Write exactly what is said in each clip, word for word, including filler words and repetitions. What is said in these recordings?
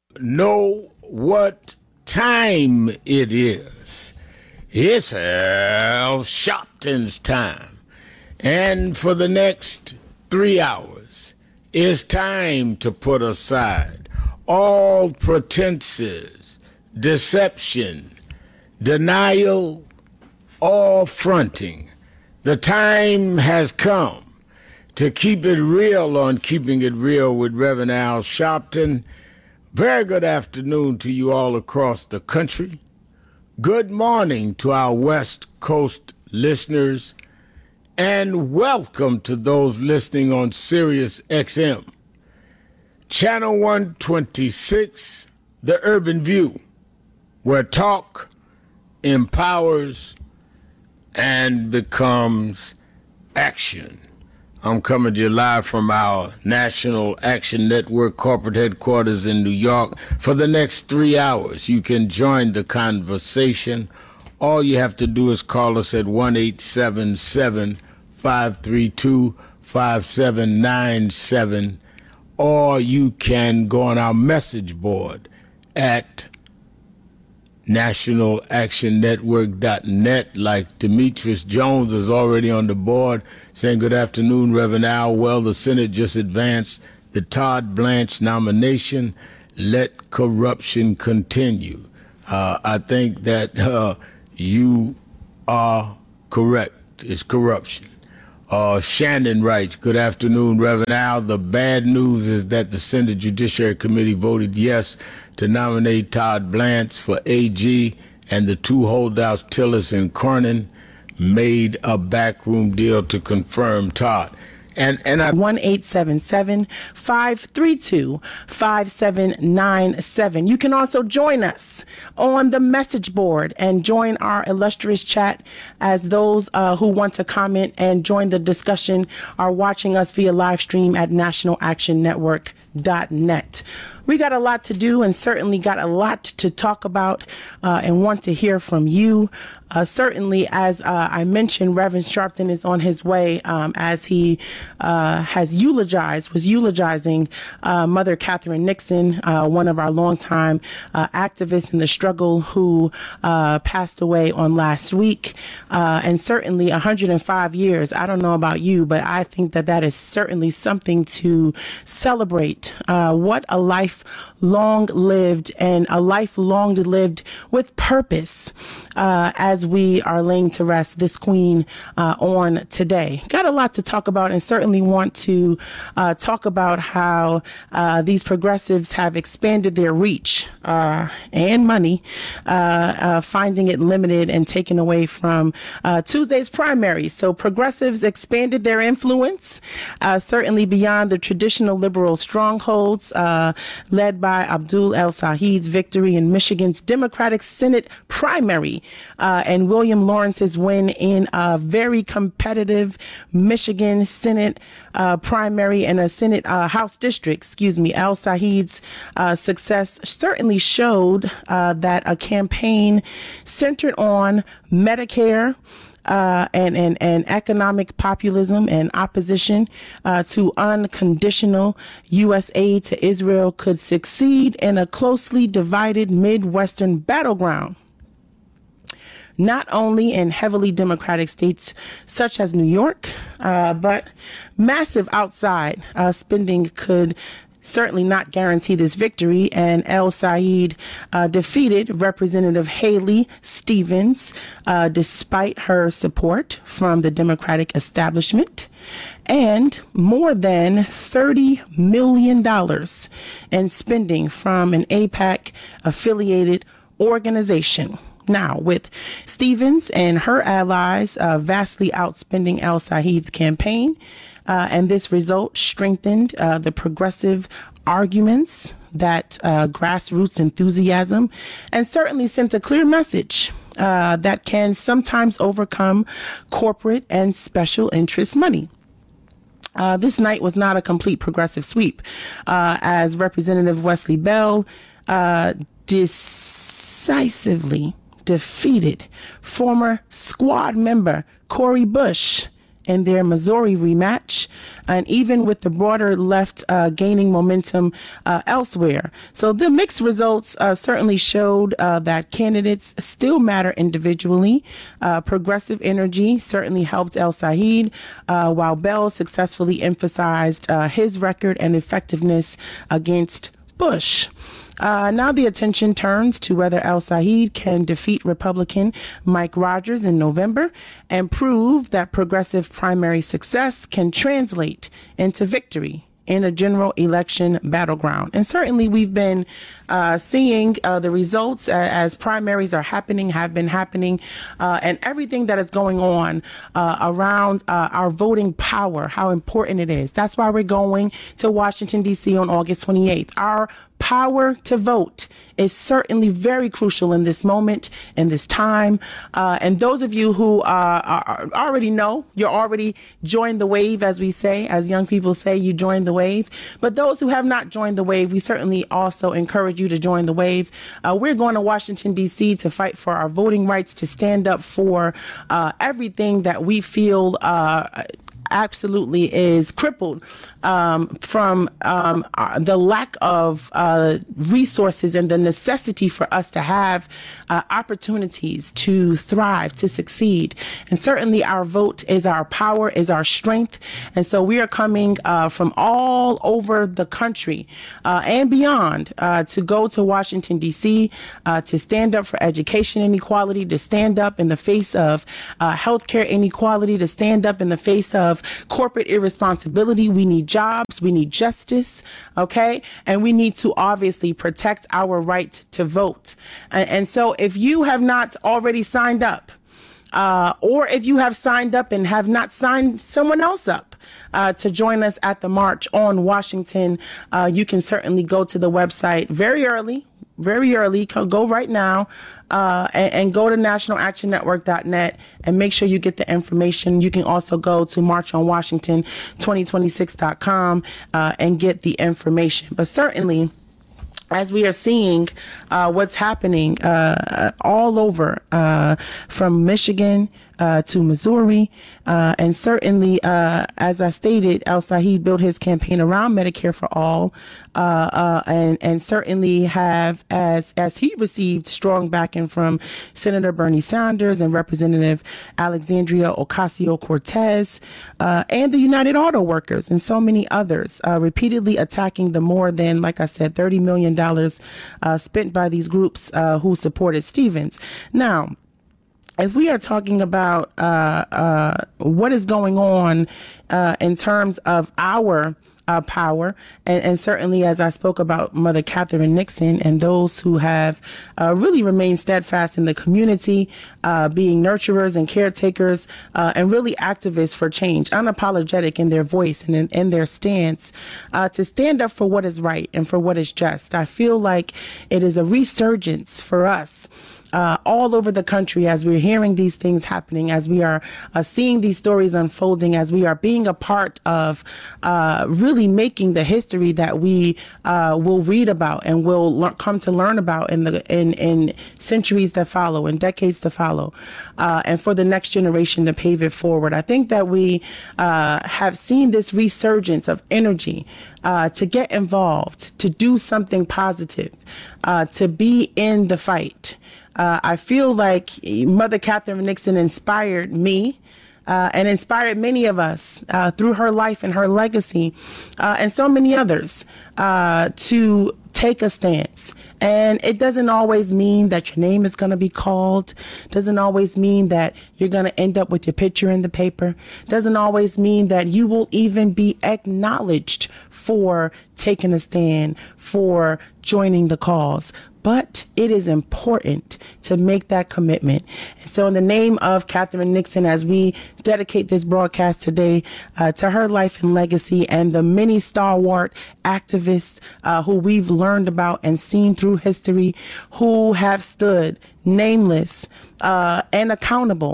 know what time it is. It's Al Sharpton's time. And for the next three hours, it's time to put aside all pretenses, deception, denial, or fronting. The time has come to keep it real on Keeping It Real with Reverend Al Sharpton. Very good afternoon to you all across the country. Good morning to our West Coast listeners, and welcome to those listening on Sirius X M. Channel one twenty-six, The Urban View, where talk empowers and becomes action. I'm coming to you live from our National Action Network corporate headquarters in New York. For the next three hours, you can join the conversation. All you have to do is call us at one eight seven seven, five three two, five seven nine seven, or you can go on our message board at national action network dot net, like Demetrius Jones is already on the board saying, good afternoon, Reverend Al. Well, the Senate just advanced the Todd Blanche nomination. Let corruption continue. Uh, I think that uh, you are correct. It's corruption. Uh, Shannon writes, good afternoon, Reverend Al. The bad news is that the Senate Judiciary Committee voted yes to nominate Todd Blanche for A G, and the two holdouts, Tillis and Cornyn, made a backroom deal to confirm Todd. And and I one eight seven seven, five three two, five seven nine seven. You can also join us on the message board and join our illustrious chat, as those uh, who want to comment and join the discussion are watching us via live stream at national action network dot net. We got a lot to do and certainly got a lot to talk about uh, and want to hear from you. Uh, certainly, as uh, I mentioned, Reverend Sharpton is on his way um, as he uh, has eulogized, was eulogizing uh, Mother Catherine Nixon, uh, one of our longtime uh, activists in the struggle, who uh, passed away on last week. Uh, and certainly one hundred five years, I don't know about you, but I think that that is certainly something to celebrate. Uh, what a life long lived, and a life long lived with purpose, uh, as we are laying to rest this queen uh, on today. Got a lot to talk about, and certainly want to uh, talk about how uh, these progressives have expanded their reach uh, and money, uh, uh, finding it limited and taken away from uh, Tuesday's primaries. So progressives expanded their influence, uh, certainly beyond the traditional liberal strongholds, uh, led by Abdul El-Said's victory in Michigan's Democratic Senate primary, uh, and William Lawrence's win in a very competitive Michigan Senate uh, primary and a Senate uh, House district. Excuse me. El-Said's uh, success certainly showed uh, that a campaign centered on Medicare, Uh, and, and, and economic populism and opposition uh, to unconditional U S aid to Israel could succeed in a closely divided Midwestern battleground. Not only in heavily Democratic states such as New York, uh, but massive outside uh, spending could certainly not guarantee this victory, and El-Said uh, defeated Representative Haley Stevens uh, despite her support from the Democratic establishment, and more than thirty million dollars in spending from an AIPAC affiliated organization. Now, with Stevens and her allies uh, vastly outspending El-Said's campaign, Uh, and this result strengthened uh, the progressive arguments, that uh, grassroots enthusiasm, and certainly sent a clear message uh, that can sometimes overcome corporate and special interest money. Uh, this night was not a complete progressive sweep, uh, as Representative Wesley Bell uh, decisively defeated former squad member Cori Bush in their Missouri rematch, and even with the broader left uh, gaining momentum uh, elsewhere. So the mixed results uh, certainly showed uh, that candidates still matter individually. Uh, progressive energy certainly helped El Said, uh, while Bell successfully emphasized uh, his record and effectiveness against Bush. Uh, now the attention turns to whether El Said can defeat Republican Mike Rogers in November and prove that progressive primary success can translate into victory in a general election battleground. And certainly we've been uh, seeing uh, the results uh, as primaries are happening, have been happening, uh, and everything that is going on uh, around uh, our voting power, how important it is. That's why we're going to Washington, D C on August twenty-eighth. Our power to vote is certainly very crucial in this moment, in this time. Uh, and those of you who uh, are, already know, you're already joined the wave, as we say, as young people say, you joined the wave. But those who have not joined the wave, we certainly also encourage you to join the wave. Uh, we're going to Washington, D C to fight for our voting rights, to stand up for uh, everything that we feel uh, absolutely is crippled um, from um, uh, the lack of uh, resources and the necessity for us to have uh, opportunities to thrive, to succeed. And certainly our vote is our power, is our strength. And so we are coming uh, from all over the country uh, and beyond uh, to go to Washington, D C, uh, to stand up for education inequality, to stand up in the face of uh, healthcare inequality, to stand up in the face of corporate irresponsibility. We need jobs, we need justice, okay? And we need to obviously protect our right to vote. And, and so if you have not already signed up, uh, or if you have signed up and have not signed someone else up uh, to join us at the March on Washington, uh, you can certainly go to the website very early, very early, go right now uh, and, and go to national action network dot net and make sure you get the information. You can also go to march on washington twenty twenty-six dot com uh, and get the information. But certainly, as we are seeing uh, what's happening uh, all over, uh, from Michigan uh, to Missouri, uh, and certainly, uh, as I stated, El Said built his campaign around Medicare for All, uh, uh, and and certainly have as as he received strong backing from Senator Bernie Sanders and Representative Alexandria Ocasio-Cortez, uh, and the United Auto Workers and so many others, uh, repeatedly attacking the more than, like I said, thirty million dollars uh, spent by these groups uh, who supported Stevens. Now, if we are talking about uh, uh, what is going on uh, in terms of our uh, power, and, and certainly as I spoke about Mother Catherine Nixon and those who have uh, really remained steadfast in the community, uh, being nurturers and caretakers, uh, and really activists for change, unapologetic in their voice and in, in their stance, uh, to stand up for what is right and for what is just. I feel like it is a resurgence for us Uh, all over the country as we're hearing these things happening, as we are uh, seeing these stories unfolding, as we are being a part of uh, really making the history that we uh, will read about and will le- come to learn about in the in, in centuries that follow, in decades to follow, uh, and for the next generation to pave it forward. I think that we uh, have seen this resurgence of energy uh, to get involved, to do something positive, uh, to be in the fight. Uh, I feel like Mother Catherine Nixon inspired me uh, and inspired many of us uh, through her life and her legacy, uh, and so many others, uh, to take a stance. And it doesn't always mean that your name is going to be called. Doesn't always mean that you're going to end up with your picture in the paper. Doesn't always mean that you will even be acknowledged for taking a stand, for joining the cause. But it is important to make that commitment. And so in the name of Catherine Nixon, as we dedicate this broadcast today uh, to her life and legacy and the many stalwart activists uh, who we've learned about and seen through history, who have stood nameless uh, and accountable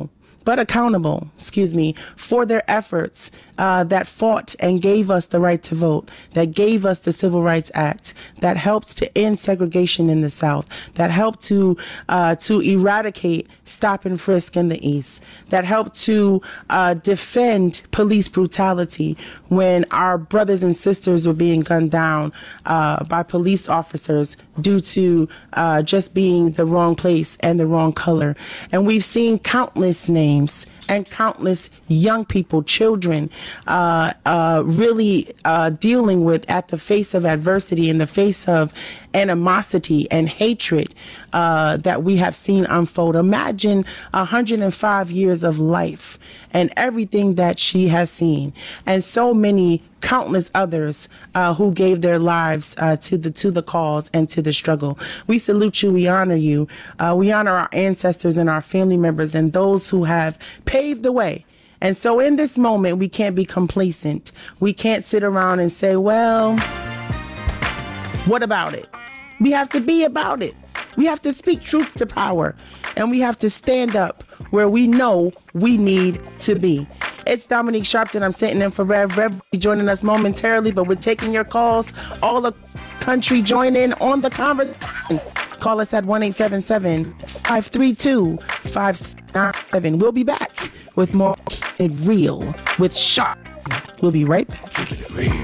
but accountable, excuse me, for their efforts uh, that fought and gave us the right to vote, that gave us the Civil Rights Act, that helped to end segregation in the South, that helped to uh, to eradicate stop and frisk in the East, that helped to uh, defend police brutality when our brothers and sisters were being gunned down uh, by police officers due to uh, just being the wrong place and the wrong color. And we've seen countless names and countless young people, children, uh, uh, really uh, dealing with, at the face of adversity, in the face of animosity and hatred uh, that we have seen unfold. Imagine one hundred five years of life and everything that she has seen, and so many countless others uh, who gave their lives uh, to the to the cause and to the struggle. We salute you. We honor you. Uh, we honor our ancestors and our family members and those who have paved the way. And so in this moment, we can't be complacent. We can't sit around and say, well, what about it? We have to be about it. We have to speak truth to power. And we have to stand up where we know we need to be. It's Dominique Sharpton. I'm sitting in for Rev. Rev will be joining us momentarily, but we're taking your calls. All the country join in on the conversation. Call us at one eight seven seven, five three two, five nine seven. We'll be back with more Keep It Real with Sharp. We'll be right back. Keep it real.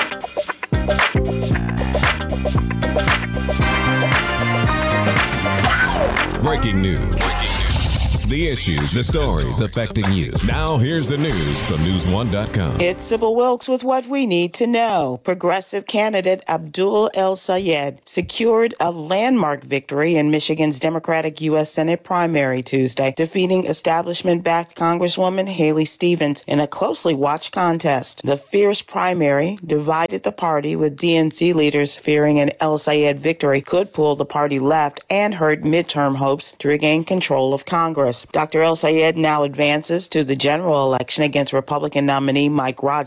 Breaking news. The issues, the stories affecting you. Now here's the news from news one dot com. It's Sybil Wilkes with what we need to know. Progressive candidate Abdul El-Sayed secured a landmark victory in Michigan's Democratic U S Senate primary Tuesday, defeating establishment-backed Congresswoman Haley Stevens in a closely watched contest. The fierce primary divided the party, with D N C leaders fearing an El-Sayed victory could pull the party left and hurt midterm hopes to regain control of Congress. Doctor El-Sayed now advances to the general election against Republican nominee Mike Rogers.